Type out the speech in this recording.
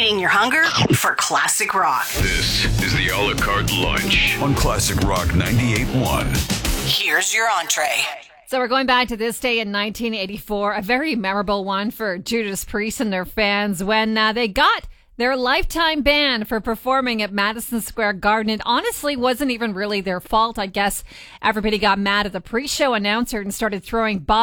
Feeding your hunger for classic rock. This is the a la carte lunch on Classic Rock 98.1. Here's your entree. So we're going back to this day in 1984, a very memorable one for Judas Priest and their fans when they got their lifetime ban for performing at Madison Square Garden. It honestly wasn't even really their fault. I guess everybody got mad at the pre-show announcer and started throwing